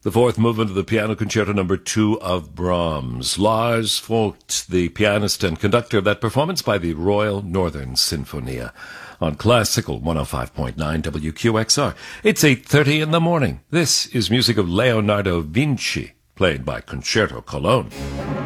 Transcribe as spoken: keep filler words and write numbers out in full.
The fourth movement of the Piano Concerto Number Two of Brahms. Lars Vogt, the pianist and conductor of that performance by the Royal Northern Sinfonia on Classical one oh five point nine W Q X R. It's eight thirty in the morning. This is music of Leonardo Vinci, played by Concerto Cologne.